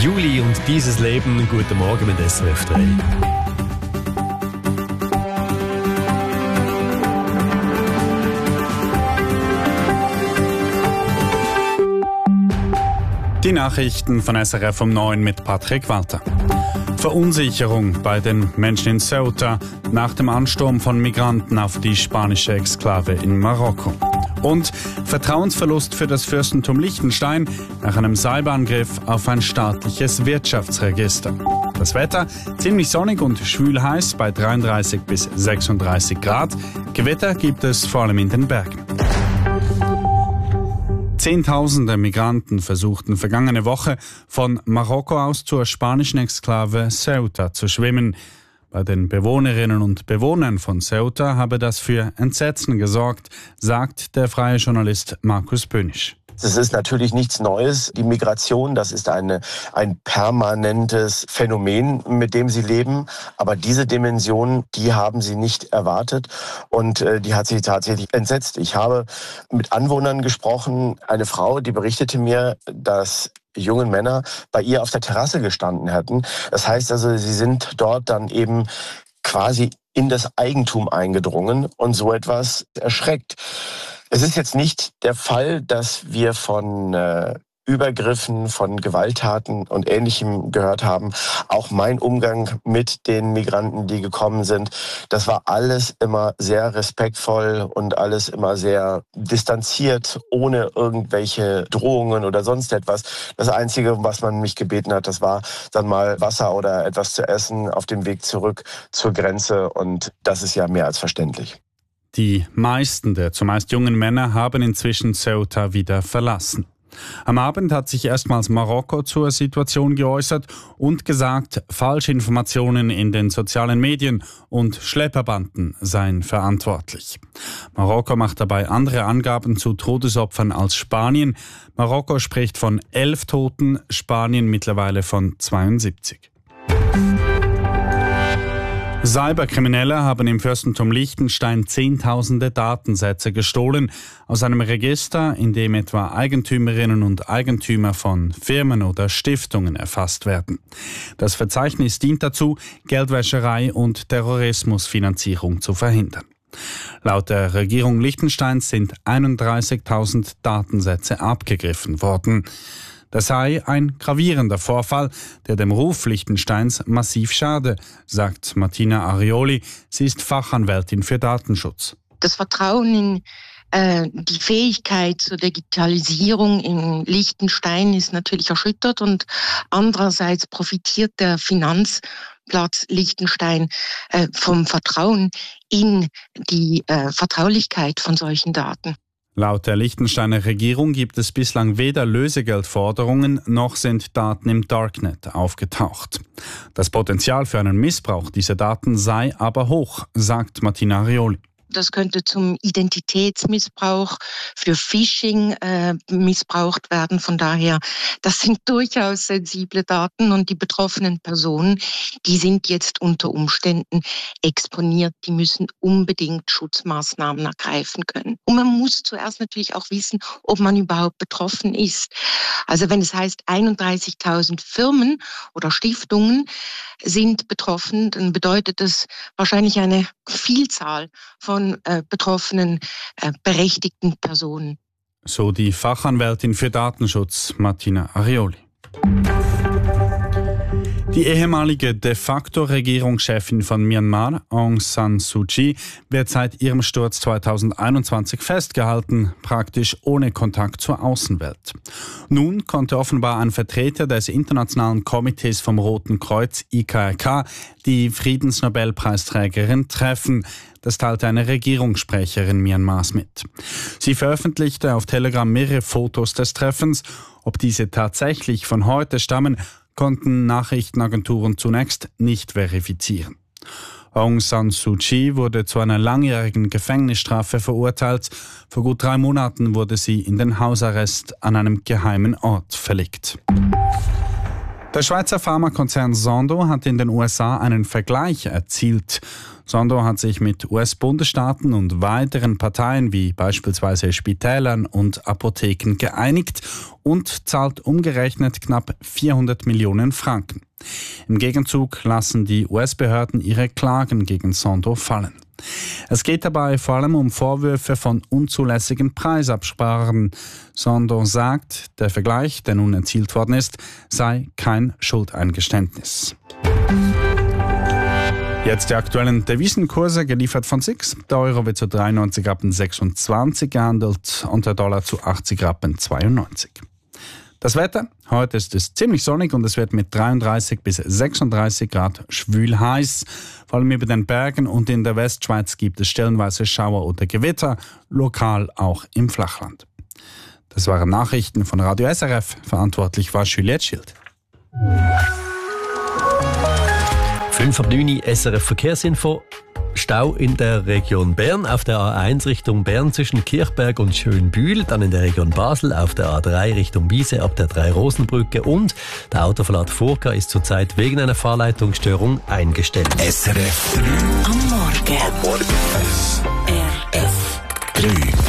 Juli und dieses Leben. Guten Morgen mit SRF 3. Die Nachrichten von SRF um 9 mit Patrick Walter. Verunsicherung bei den Menschen in Ceuta nach dem Ansturm von Migranten auf die spanische Exklave in Marokko. Und Vertrauensverlust für das Fürstentum Liechtenstein nach einem Cyberangriff auf ein staatliches Wirtschaftsregister. Das Wetter ziemlich sonnig und schwül heiß bei 33 bis 36 Grad. Gewitter gibt es vor allem in den Bergen. Zehntausende Migranten versuchten vergangene Woche von Marokko aus zur spanischen Exklave Ceuta zu schwimmen. Bei den Bewohnerinnen und Bewohnern von Ceuta habe das für Entsetzen gesorgt, sagt der freie Journalist Markus Bönisch. Das ist natürlich nichts Neues. Die Migration, das ist ein permanentes Phänomen, mit dem sie leben. Aber diese Dimension, die haben sie nicht erwartet und die hat sie tatsächlich entsetzt. Ich habe mit Anwohnern gesprochen. Eine Frau, die berichtete mir, dass junge Männer bei ihr auf der Terrasse gestanden hätten. Das heißt also, sie sind dort dann eben quasi in das Eigentum eingedrungen und so etwas erschreckt. Es ist jetzt nicht der Fall, dass wir von Übergriffen, von Gewalttaten und Ähnlichem gehört haben. Auch mein Umgang mit den Migranten, die gekommen sind, das war alles immer sehr respektvoll und alles immer sehr distanziert, ohne irgendwelche Drohungen oder sonst etwas. Das Einzige, was man mich gebeten hat, das war dann mal Wasser oder etwas zu essen auf dem Weg zurück zur Grenze und das ist ja mehr als verständlich. Die meisten der zumeist jungen Männer haben inzwischen Ceuta wieder verlassen. Am Abend hat sich erstmals Marokko zur Situation geäußert und gesagt, Falschinformationen in den sozialen Medien und Schlepperbanden seien verantwortlich. Marokko macht dabei andere Angaben zu Todesopfern als Spanien. Marokko spricht von 11 Toten, Spanien mittlerweile von 72. Cyberkriminelle haben im Fürstentum Liechtenstein Zehntausende Datensätze gestohlen aus einem Register, in dem etwa Eigentümerinnen und Eigentümer von Firmen oder Stiftungen erfasst werden. Das Verzeichnis dient dazu, Geldwäscherei und Terrorismusfinanzierung zu verhindern. Laut der Regierung Liechtensteins sind 31.000 Datensätze abgegriffen worden. Das sei ein gravierender Vorfall, der dem Ruf Liechtensteins massiv schade, sagt Martina Arioli. Sie ist Fachanwältin für Datenschutz. Das Vertrauen in die Fähigkeit zur Digitalisierung in Liechtenstein ist natürlich erschüttert und andererseits profitiert der Finanzplatz Liechtenstein vom Vertrauen in die Vertraulichkeit von solchen Daten. Laut der Liechtensteiner Regierung gibt es bislang weder Lösegeldforderungen noch sind Daten im Darknet aufgetaucht. Das Potenzial für einen Missbrauch dieser Daten sei aber hoch, sagt Martina Arioli. Das könnte zum Identitätsmissbrauch, für Phishing missbraucht werden. Von daher, das sind durchaus sensible Daten und die betroffenen Personen, die sind jetzt unter Umständen exponiert. Die müssen unbedingt Schutzmaßnahmen ergreifen können. Und man muss zuerst natürlich auch wissen, ob man überhaupt betroffen ist. Also wenn es heißt, 31.000 Firmen oder Stiftungen sind betroffen, dann bedeutet das wahrscheinlich eine Vielzahl von betroffenen, berechtigten Personen. So die Fachanwältin für Datenschutz Martina Arioli. Die ehemalige de facto Regierungschefin von Myanmar, Aung San Suu Kyi, wird seit ihrem Sturz 2021 festgehalten, praktisch ohne Kontakt zur Außenwelt. Nun konnte offenbar ein Vertreter des Internationalen Komitees vom Roten Kreuz, IKRK, die Friedensnobelpreisträgerin treffen. Das teilte eine Regierungssprecherin Myanmars mit. Sie veröffentlichte auf Telegram mehrere Fotos des Treffens. Ob diese tatsächlich von heute stammen, konnten Nachrichtenagenturen zunächst nicht verifizieren. Aung San Suu Kyi wurde zu einer langjährigen Gefängnisstrafe verurteilt. Vor gut 3 Monaten wurde sie in den Hausarrest an einem geheimen Ort verlegt. Der Schweizer Pharmakonzern Sandoz hat in den USA einen Vergleich erzielt. Sandro hat sich mit US-Bundesstaaten und weiteren Parteien wie beispielsweise Spitälern und Apotheken geeinigt und zahlt umgerechnet knapp 400 Millionen Franken. Im Gegenzug lassen die US-Behörden ihre Klagen gegen Sandro fallen. Es geht dabei vor allem um Vorwürfe von unzulässigen Preisabsprachen. Sandro sagt, der Vergleich, der nun erzielt worden ist, sei kein Schuldeingeständnis. Jetzt die aktuellen Devisenkurse, geliefert von SIX. Der Euro wird zu 93,26 gehandelt und der Dollar zu 80,92. Das Wetter, heute ist es ziemlich sonnig und es wird mit 33 bis 36 Grad schwül heiß. Vor allem über den Bergen und in der Westschweiz gibt es stellenweise Schauer oder Gewitter, lokal auch im Flachland. Das waren Nachrichten von Radio SRF. Verantwortlich war Juliette Schild. 5:09 SRF Verkehrsinfo. Stau in der Region Bern auf der A1 Richtung Bern zwischen Kirchberg und Schönbühl, dann in der Region Basel auf der A3 Richtung Wiese ab der Drei-Rosen-Brücke und der Autoverlad Furka ist zurzeit wegen einer Fahrleitungsstörung eingestellt. SRF 3 am Morgen. SRF 3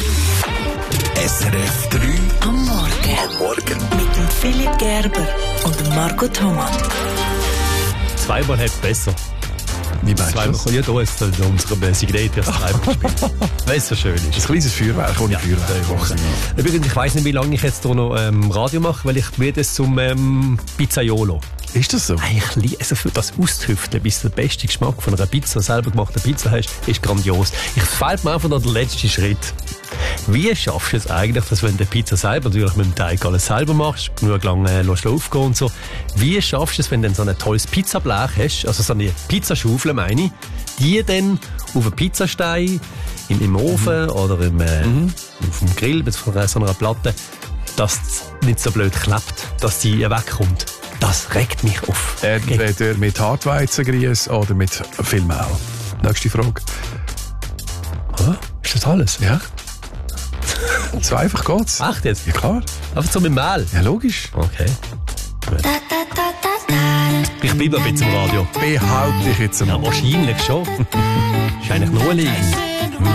SRF 3 Am Morgen. Mit dem Philipp Gerber und dem Marco Thomann. Zweimal hat besser. Wie meinst du das? Ja, da ist unsere Signet erst zweimal gespielt. Weil es so schön ist. Ein kleines Feuerwerk ohne Feuerwerk. Übrigens, ich weiss nicht, wie lange ich jetzt hier noch Radio mache, weil ich werde es zum Pizzaiolo. Ist das so? Ich liebe es für das Austüfteln, bis du den besten Geschmack von einer Pizza, selber gemachter Pizza hast, ist grandios. Ich fehlt mir einfach noch der letzte Schritt. Wie schaffst du es eigentlich, dass wenn du die Pizza selber, natürlich mit dem Teig alles selber machst, genug lange lässt aufgehen und so, wie schaffst du es, wenn du dann so ein tolles Pizzablech hast, also so eine Pizzaschaufel meine ich, die dann auf einen Pizzastein im Ofen oder auf dem Grill mit so einer Platte, dass es nicht so blöd klebt, dass sie wegkommt. Das regt mich auf. Entweder mit Hartweizengrieß oder mit viel Mehl. Nächste Frage. Ist das alles? Ja. So einfach geht's. Echt jetzt? Ja, klar. Einfach so mit Mehl? Ja, logisch. Okay. Ich bleibe ein bisschen im Radio. Behaupte ich jetzt Ja, einmal. wahrscheinlich schon. Ist eigentlich nur liegen.